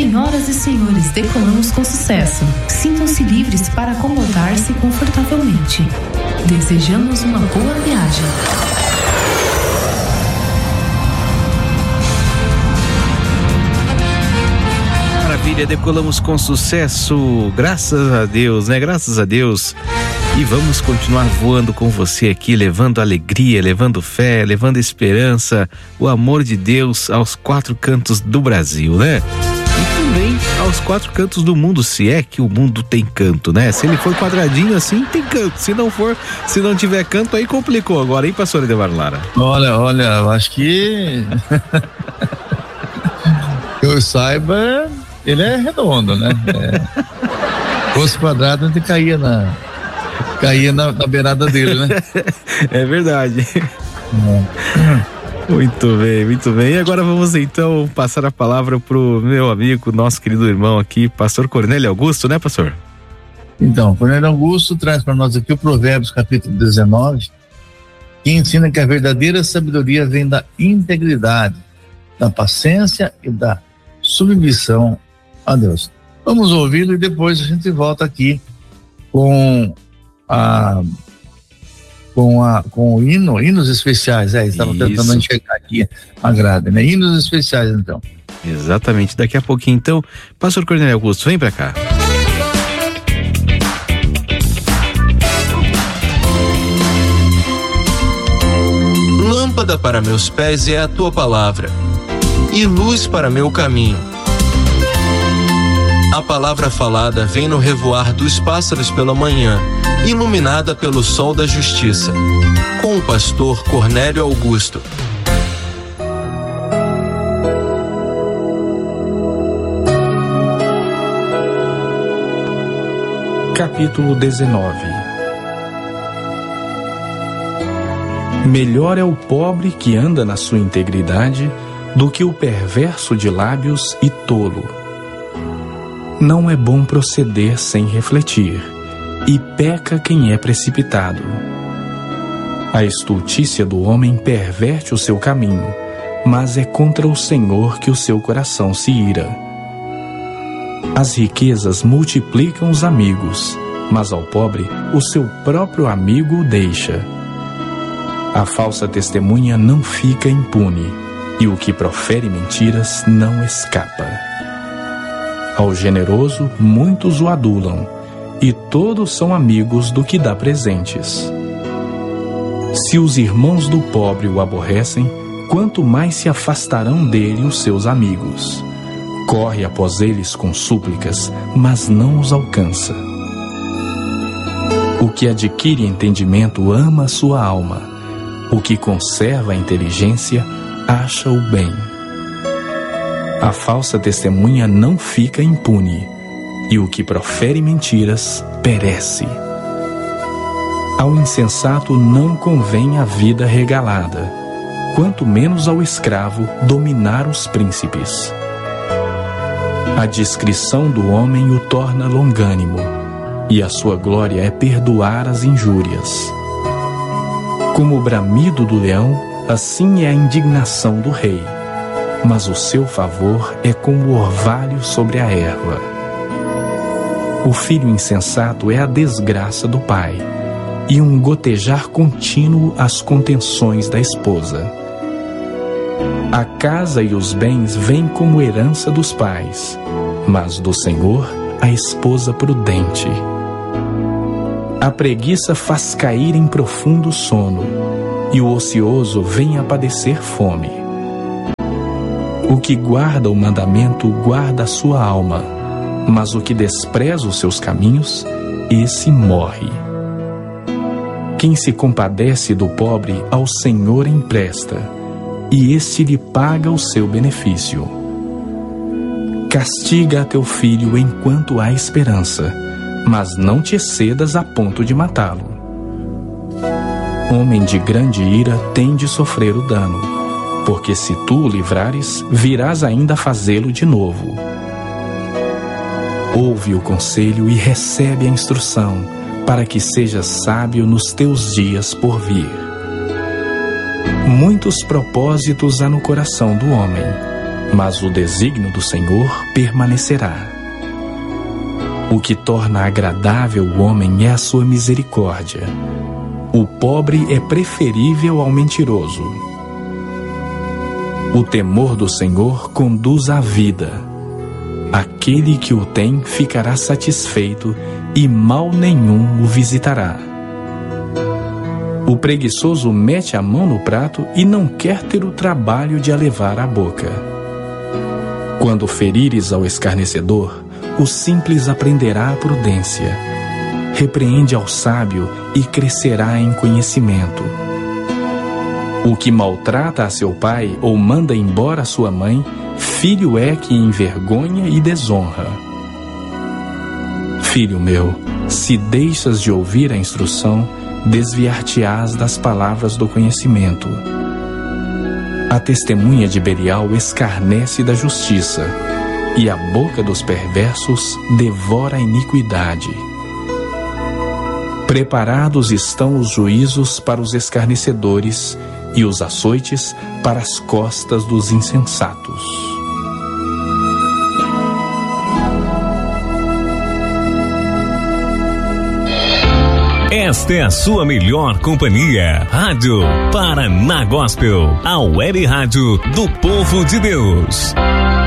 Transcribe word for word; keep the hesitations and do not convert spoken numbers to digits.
Senhoras e senhores, decolamos com sucesso. Sintam-se livres para acomodar-se confortavelmente. Desejamos uma boa viagem. Maravilha, decolamos com sucesso. Graças a Deus, né? Graças a Deus. E vamos continuar voando com você aqui, levando alegria, levando fé, levando esperança, o amor de Deus aos quatro cantos do Brasil, né? E também aos quatro cantos do mundo, se é que o mundo tem canto, né? Se ele for quadradinho assim, tem canto. Se não for, se não tiver canto, aí complicou agora, hein, pastor Edemar Lara? Olha, olha, eu acho que que eu saiba, ele é redondo, né? É... Fosse quadrado, a gente caía na caía na, na beirada dele, né? É verdade. É. Muito bem, muito bem. E agora vamos então passar a palavra pro meu amigo, nosso querido irmão aqui, pastor Cornélio Augusto, né, pastor? Então, Cornélio Augusto traz para nós aqui o Provérbios capítulo dezenove, que ensina que a verdadeira sabedoria vem da integridade, da paciência e da submissão a Deus. Vamos ouvi-lo e depois a gente volta aqui com a com a com o hino, hinos especiais, é, estava tentando enxergar aqui a grade, né? Hinos especiais, então. Exatamente, daqui a pouquinho, então, pastor Cornélio Augusto, vem pra cá. Lâmpada para meus pés é a tua palavra, e luz para meu caminho. A palavra falada vem no revoar dos pássaros pela manhã, iluminada pelo sol da justiça. Com o pastor Cornélio Augusto. Capítulo dezenove. Melhor é o pobre que anda na sua integridade do que o perverso de lábios e tolo. Não é bom proceder sem refletir, e peca quem é precipitado. A estultícia do homem perverte o seu caminho, mas é contra o Senhor que o seu coração se ira. As riquezas multiplicam os amigos, mas ao pobre o seu próprio amigo o deixa. A falsa testemunha não fica impune, e o que profere mentiras não escapa. Ao generoso, muitos o adulam, e todos são amigos do que dá presentes. Se os irmãos do pobre o aborrecem, quanto mais se afastarão dele os seus amigos. Corre após eles com súplicas, mas não os alcança. O que adquire entendimento ama a sua alma. O que conserva a inteligência acha o bem. A falsa testemunha não fica impune, e o que profere mentiras perece. Ao insensato não convém a vida regalada, quanto menos ao escravo dominar os príncipes. A discrição do homem o torna longânimo, e a sua glória é perdoar as injúrias. Como o bramido do leão, assim é a indignação do rei, mas o seu favor é como o orvalho sobre a erva. O filho insensato é a desgraça do pai, e um gotejar contínuo às contenções da esposa. A casa e os bens vêm como herança dos pais, mas do Senhor a esposa prudente. A preguiça faz cair em profundo sono, e o ocioso vem a padecer fome. O que guarda o mandamento guarda a sua alma, mas o que despreza os seus caminhos, esse morre. Quem se compadece do pobre ao Senhor empresta, e este lhe paga o seu benefício. Castiga a teu filho enquanto há esperança, mas não te excedas a ponto de matá-lo. Homem de grande ira tem de sofrer o dano, porque se tu o livrares, virás ainda a fazê-lo de novo. Ouve o conselho e recebe a instrução, para que sejas sábio nos teus dias por vir. Muitos propósitos há no coração do homem, mas o desígnio do Senhor permanecerá. O que torna agradável o homem é a sua misericórdia. O pobre é preferível ao mentiroso. O temor do Senhor conduz à vida. Aquele que o tem ficará satisfeito e mal nenhum o visitará. O preguiçoso mete a mão no prato e não quer ter o trabalho de a levar à boca. Quando ferires ao escarnecedor, o simples aprenderá a prudência. Repreende ao sábio e crescerá em conhecimento. O que maltrata a seu pai ou manda embora a sua mãe, filho é que envergonha e desonra. Filho meu, se deixas de ouvir a instrução, desviar-te-ás das palavras do conhecimento. A testemunha de Belial escarnece da justiça, e a boca dos perversos devora a iniquidade. Preparados estão os juízos para os escarnecedores e os açoites para as costas dos insensatos. Esta é a sua melhor companhia. Rádio Paraná Gospel, a web rádio do povo de Deus.